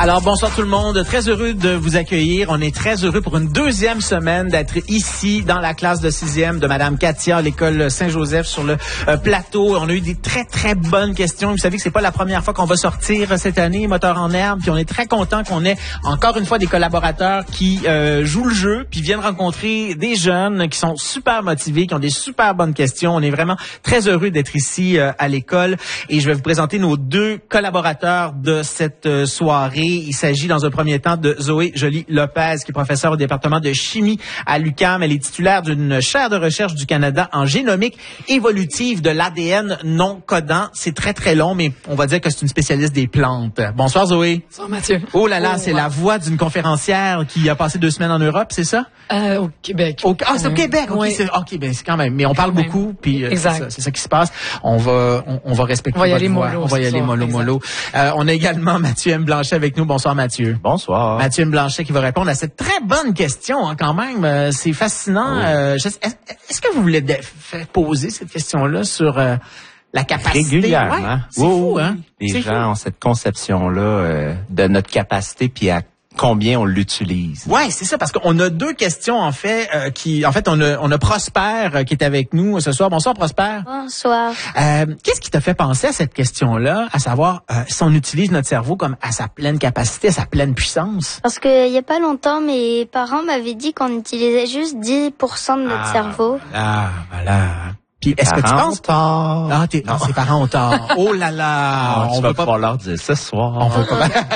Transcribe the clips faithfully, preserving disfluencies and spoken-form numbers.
Alors, bonsoir tout le monde. Très heureux de vous accueillir. On est très heureux pour une deuxième semaine d'être ici dans la classe de sixième de Madame Katia à l'école Saint-Joseph sur le euh, plateau. On a eu des très, très bonnes questions. Vous savez que c'est pas la première fois qu'on va sortir cette année, Moteur en herbe. Puis on est très content qu'on ait encore une fois des collaborateurs qui euh, jouent le jeu puis viennent rencontrer des jeunes qui sont super motivés, qui ont des super bonnes questions. On est vraiment très heureux d'être ici euh, à l'école. Et je vais vous présenter nos deux collaborateurs de cette euh, soirée. Il s'agit dans un premier temps de Zoé Joly-Lopez, qui est professeure au département de chimie à l'U Q A M. Elle est titulaire d'une chaire de recherche du Canada en génomique évolutive de l'A D N non codant. C'est très, très long, mais on va dire que c'est une spécialiste des plantes. Bonsoir, Zoé. Bonsoir, Mathieu. Oh là là, oh, c'est ouais. la voix d'une conférencière qui a passé deux semaines en Europe, c'est ça? Euh, au Québec. Au, ah, c'est au Québec. OK, oui. c'est, OK, ben, c'est quand même. Mais on parle Quand beaucoup, puis euh, c'est, exact. ça, c'est ça qui se passe. On va, on, on va respecter On va y votre aller voix. mollo On va y ce aller soir, mollo, exact. mollo. Euh, on a également Mathieu M. Blanchet avec nous. Bonsoir, Mathieu. Bonsoir. Mathieu M. Blanchet qui va répondre à cette très bonne question, hein, quand même. Euh, c'est fascinant. Oui. Euh, je- est-ce, est-ce que vous voulez de- faire poser cette question-là sur euh, la capacité? Régulièrement. Ouais, c'est Oui, fou, oui. hein? Les C'est gens fou. ont cette conception-là euh, de notre capacité puis à combien on l'utilise. Ouais, c'est ça, parce qu'on a deux questions, en fait, euh, qui, en fait, on a, on a Prosper euh, qui est avec nous ce soir. Bonsoir, Prosper. Bonsoir. Euh, qu'est-ce qui t'a fait penser à cette question-là, à savoir euh, si on utilise notre cerveau comme à sa pleine capacité, à sa pleine puissance? Parce que il y a pas longtemps, mes parents m'avaient dit qu'on utilisait juste dix pour cent de notre cerveau. Ah, voilà. Puis, est-ce que tu Parents penses... ont tort. Ah, t'es, ah, ses parents ont tort. Oh là là! Ah, on tu veut vas pas... pouvoir leur dire ce soir. On veut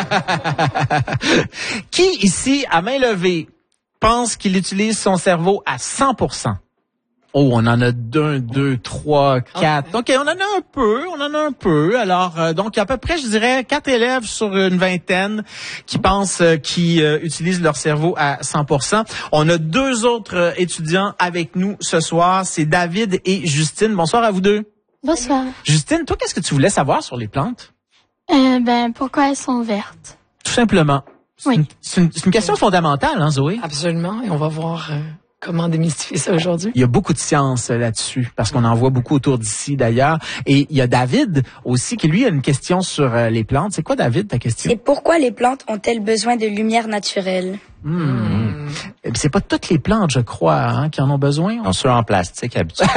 pas... Qui, ici, à main levée, pense qu'il utilise son cerveau à cent pour cent? Oh, on en a deux, deux, trois, quatre. OK, on en a un peu, on en a un peu. Alors, euh, donc, à peu près, je dirais, quatre élèves sur une vingtaine qui pensent euh, qu'ils euh, utilisent leur cerveau à cent pour cent. On a deux autres euh, étudiants avec nous ce soir. C'est David et Justine. Bonsoir à vous deux. Bonsoir. Justine, toi, qu'est-ce que tu voulais savoir sur les plantes? Euh, ben, pourquoi elles sont vertes? Tout simplement. C'est Oui. une, c'est une, c'est une question fondamentale, hein, Zoé? Absolument. Et on va voir euh, comment démystifier ça aujourd'hui. Il y a beaucoup de science euh, là-dessus, parce qu'on en voit beaucoup autour d'ici d'ailleurs. Et il y a David aussi, qui lui a une question sur euh, les plantes. C'est quoi, David, ta question? Et pourquoi les plantes ont-elles besoin de lumière naturelle? Hmm. Eh bien, c'est pas toutes les plantes, je crois, hein, qui en ont besoin. On se en plastique habituellement.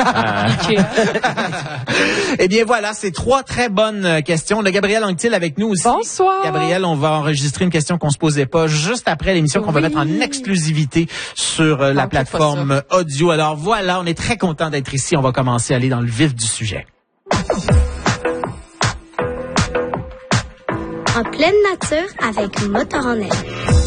Eh bien, voilà, c'est trois très bonnes euh, questions. On a Gabriel Anctil avec nous aussi. Bonsoir. Gabriel, on va enregistrer une question qu'on se posait pas juste après l'émission qu'on va Oui. mettre en exclusivité sur euh, la Manquez pas plateforme audio. Alors voilà, on est très content d'être ici. On va commencer à aller dans le vif du sujet. En pleine nature avec Moteur en herbe.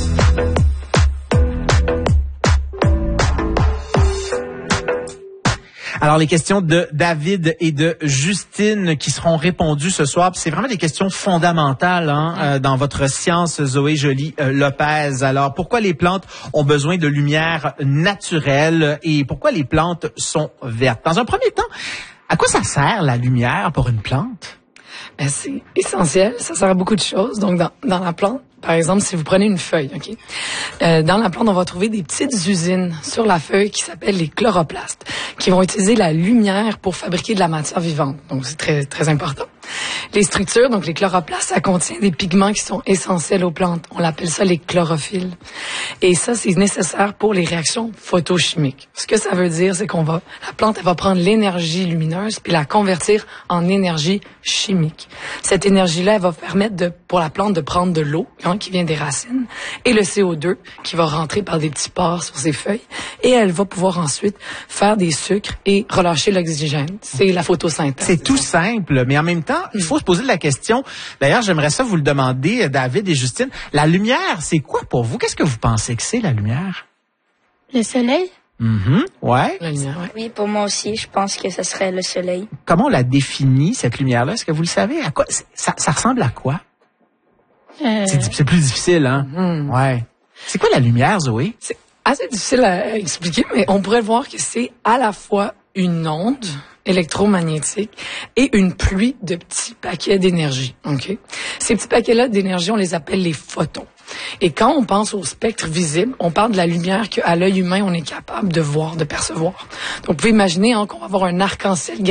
Alors, les questions de David et de Justine qui seront répondues ce soir. Puis c'est vraiment des questions fondamentales hein, euh, dans votre science, Zoé Joly-Lopez. Alors, pourquoi les plantes ont besoin de lumière naturelle et pourquoi les plantes sont vertes? Dans un premier temps, à quoi ça sert la lumière pour une plante? Ben, c'est essentiel. Ça sert à beaucoup de choses. Donc, dans, dans la plante, par exemple, si vous prenez une feuille, OK? Euh, dans la plante, on va trouver des petites usines sur la feuille qui s'appellent les chloroplastes, qui vont utiliser la lumière pour fabriquer de la matière vivante. Donc, c'est très, très important. Les structures, donc les chloroplastes, ça contient des pigments qui sont essentiels aux plantes. On l'appelle ça les chlorophylles. Et ça, c'est nécessaire pour les réactions photochimiques. Ce que ça veut dire, c'est qu'on va, la plante, elle va prendre l'énergie lumineuse puis la convertir en énergie chimique. Cette énergie-là, elle va permettre de, pour la plante de prendre de l'eau, hein, qui vient des racines, et le C O deux qui va rentrer par des petits pores sur ses feuilles, et elle va pouvoir ensuite faire des sucres et relâcher l'oxygène. C'est la photosynthèse. C'est tout simple, mais en même temps, il faut se poser la question. D'ailleurs, j'aimerais ça vous le demander, David et Justine. La lumière, c'est quoi pour vous? Qu'est-ce que vous pensez que c'est, la lumière? Le soleil? Mm-hmm. Ouais. La lumière, ouais. Oui, pour moi aussi, je pense que ce serait le soleil. Comment on la définit, cette lumière-là? Est-ce que vous le savez? À quoi, ça, ça ressemble à quoi? Euh, C'est, c'est plus difficile, hein? Mhm. Ouais. C'est quoi la lumière, Zoé? C'est assez difficile à expliquer, mais on pourrait voir que c'est à la fois une onde électromagnétique et une pluie de petits paquets d'énergie. Ok. Ces petits paquets-là d'énergie, on les appelle les photons. Et quand on pense au spectre visible, on parle de la lumière qu'à l'œil humain, on est capable de voir, de percevoir. Donc, vous pouvez imaginer hein, qu'on va avoir un arc-en-ciel